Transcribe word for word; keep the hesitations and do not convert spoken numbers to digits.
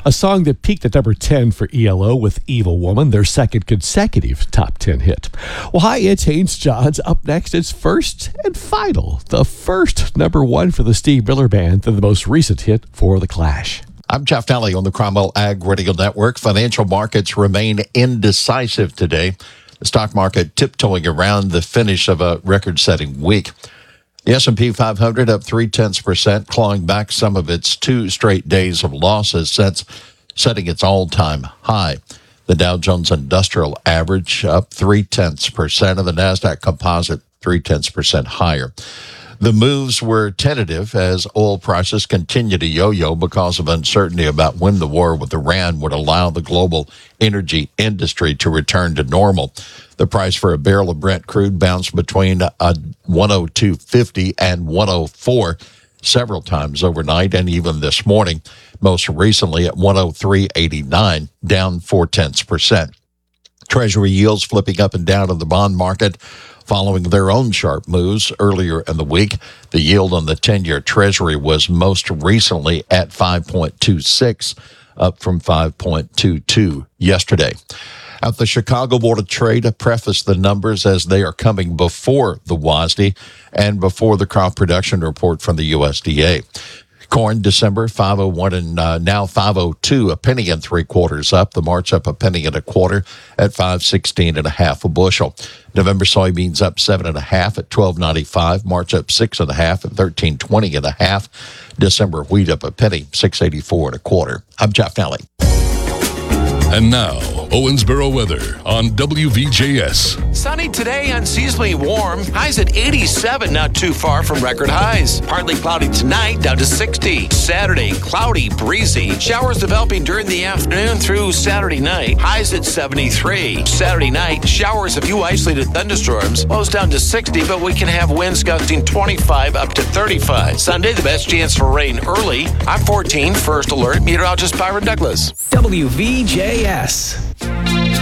A song that peaked at number ten for E L O with Evil Woman, their second consecutive top ten hit. Well, hi, it's Haynes Johns. Up next is First and Final, the first number one for the Steve Miller Band and the most recent hit for The Clash. I'm Jeff Nally on the Cromwell Ag Radio Network. Financial markets remain indecisive today. The stock market tiptoeing around the finish of a record-setting week. The S and P five hundred up three-tenths percent, clawing back some of its two straight days of losses since setting its all-time high. The Dow Jones Industrial Average up three-tenths percent, and the NASDAQ Composite three-tenths percent higher. The moves were tentative as oil prices continue to yo-yo because of uncertainty about when the war with Iran would allow the global energy industry to return to normal. The price for a barrel of Brent crude bounced between uh, one oh two fifty and one oh four several times overnight and even this morning, most recently at one oh three eighty-nine, down four-tenths percent. Treasury yields flipping up and down in the bond market following their own sharp moves earlier in the week. The yield on the ten-year Treasury was most recently at five point two six, up from five point two two yesterday. At the Chicago Board of Trade, prefaced the numbers as they are coming before the W A S D and before the crop production report from the U S D A. Corn, December, five oh one and uh, now five oh two, a penny and three quarters up. The March up a penny and a quarter at five sixteen and a half a bushel. November soybeans up seven and a half at twelve ninety-five. March up six and a half at thirteen twenty and a half. December wheat up a penny, six eighty-four and a quarter. I'm Jeff Nally. And now, Owensboro weather on W V J S. Sunny today, unseasonably warm. Highs at eighty-seven, not too far from record highs. Partly cloudy tonight, down to sixty. Saturday, cloudy, breezy. Showers developing during the afternoon through Saturday night. Highs at seventy-three. Saturday night, showers, a few isolated thunderstorms. Lows down to sixty, but we can have winds gusting twenty-five up to thirty-five. Sunday, the best chance for rain early. I'm fourteen, first alert. Meteorologist Byron Douglas. W V J S.